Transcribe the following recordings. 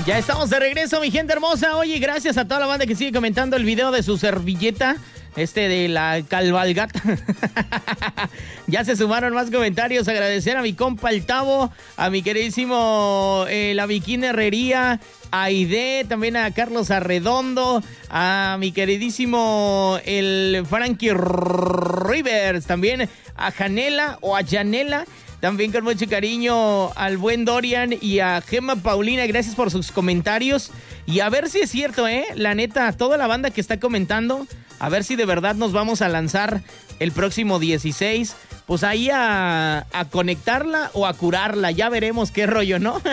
Ya estamos de regreso, mi gente hermosa. Oye, gracias a toda la banda que sigue comentando el video de su servilleta, de la cabalgata. Ya se sumaron más comentarios. Agradecer a mi compa el Tavo, a mi queridísimo la Bikini Herrería, a Aide, también a Carlos Arredondo, a mi queridísimo el Frankie Rivers, también a Janela o a Janela. También con mucho cariño al buen Dorian y a Gemma Paulina. Gracias por sus comentarios. Y a ver si es cierto, la neta, toda la banda que está comentando, a ver si de verdad nos vamos a lanzar el próximo 16. Pues ahí a conectarla o a curarla. Ya veremos qué rollo, ¿no?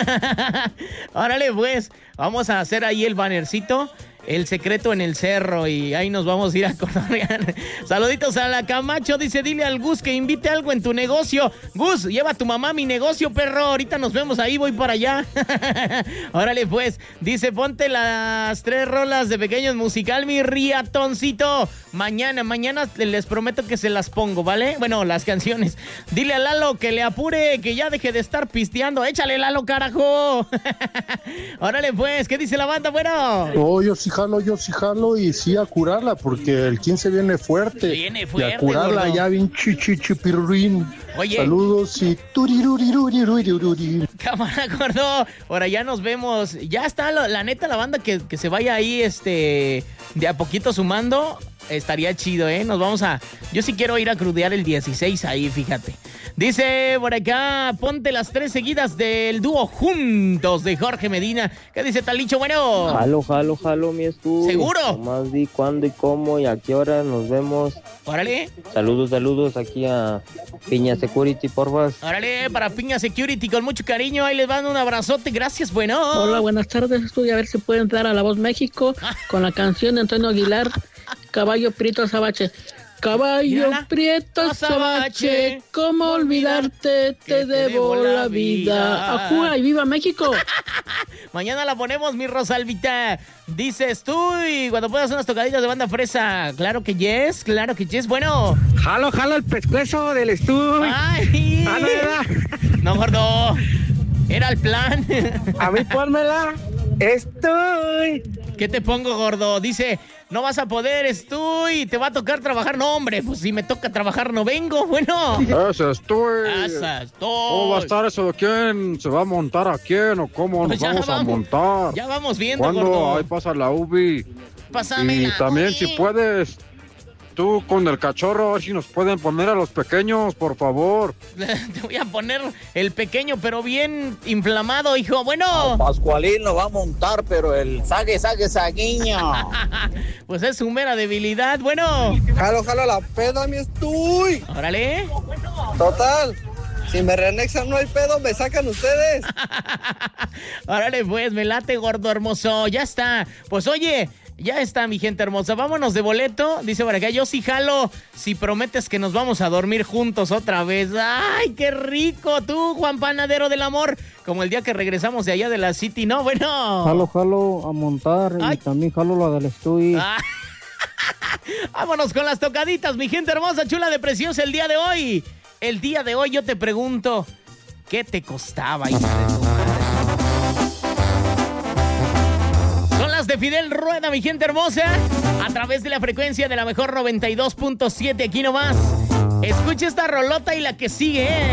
Órale, pues, vamos a hacer ahí el bannercito. El secreto en el cerro y ahí nos vamos a ir a cotorrear. Saluditos a la Camacho, dice, dile al Gus que invite algo en tu negocio. Gus, lleva a tu mamá a mi negocio, perro. Ahorita nos vemos ahí, voy para allá. Órale, pues, dice, ponte las 3 rolas de Pequeños Musical, mi riatoncito. Mañana les prometo que se las pongo, ¿vale? Bueno, las canciones. Dile a Lalo que le apure, que ya deje de estar pisteando. Échale, Lalo, carajo. Órale, pues, ¿qué dice la banda? Bueno. Oh, yo sí jalo y sí a curarla porque el 15 viene fuerte. Viene fuerte, y a curarla gordo. Ya bien chichichipirurín. Oye. Saludos y turiruriruriruriruririr. Cámara, gordo. Ahora ya nos vemos. Ya está, la neta, la banda que se vaya ahí, de a poquito sumando. Estaría chido, Nos vamos yo sí quiero ir a crudear el 16 ahí, fíjate. Dice por acá, ponte las 3 seguidas del dúo Juntos de Jorge Medina. ¿Qué dice Talicho? Bueno. Jalo, mi estudio. ¿Seguro? Nomás di cuándo y cómo y a qué hora nos vemos. Órale. Saludos aquí a Piña Security, porfas. Órale, para Piña Security, con mucho cariño. Ahí les mando un abrazote. Gracias, bueno. Hola, buenas tardes. Estudio a ver si pueden entrar a La Voz México con la canción de Antonio Aguilar, Caballo Prieto Azabache. Caballo Mírala. Prieto Azabache, ¿cómo olvidarte? Te debo la vida. ¡Ajúa y viva México! Mañana la ponemos, mi Rosalvita. Dices tú, y cuando puedas unas tocaditas de banda fresa. Claro que yes. Bueno. Jalo el pescuezo del estudio. ¡Ay! ¿No era? No, gordo. Era el plan. A mí pónmela. Estoy. ¿Qué te pongo, gordo? Dice, no vas a poder, estoy, te va a tocar trabajar. No, hombre, pues si me toca trabajar no vengo. Bueno. Ese estoy. ¿Cómo va a estar eso de quién? ¿Se va a montar a quién o cómo nos Pues vamos a montar? Ya vamos viendo, ¿Cuándo? gordo. Ahí pasa la UBI. Pásame Y la también Ubi. si puedes, tú con el cachorro, a ver si nos pueden poner a los pequeños, por favor. Te voy a poner el pequeño, pero bien inflamado, hijo. Bueno. Pascualín lo va a montar, pero el saguiño. Pues es su mera debilidad. Bueno. Jalo la peda, mi estuy. Órale. Total. Si me reanexan no hay pedo, me sacan ustedes. Órale, pues, me late, gordo hermoso. Ya está. Pues oye, ya está, mi gente hermosa. Vámonos de boleto. Dice por acá, yo sí jalo si prometes que nos vamos a dormir juntos otra vez. ¡Ay, qué rico! Tú, Juan Panadero del Amor. Como el día que regresamos de allá de la City, ¿no? Bueno. Jalo a montar. Ay. Y también jalo la del estudio. Ah. Vámonos con las tocaditas, mi gente hermosa, chula de preciosa el día de hoy. El día de hoy yo te pregunto, ¿qué te costaba, hijo de tu madre? Son las de Fidel Rueda, mi gente hermosa, a través de la frecuencia de la mejor 92.7, aquí nomás. Escucha esta rolota y la que sigue,